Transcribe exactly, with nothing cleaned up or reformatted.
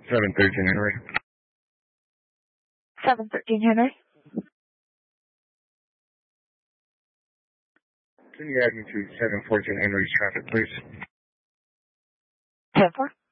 seven thirteen Henry. seven thirteen Henry. Can you add me to seven fourteen Henry's traffic, please? ten four.